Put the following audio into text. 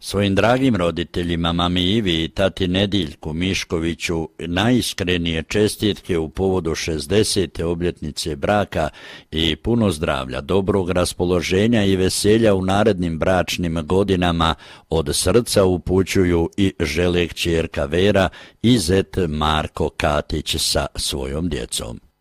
Svojim dragim roditeljima, mami Ivi i tati Nediljku Miškoviću, najiskrenije čestitke u povodu 60. obljetnice braka i puno zdravlja, dobrog raspoloženja i veselja u narednim bračnim godinama od srca upućuju i žele kćerka Vera i zet Marko Katić sa svojom djecom.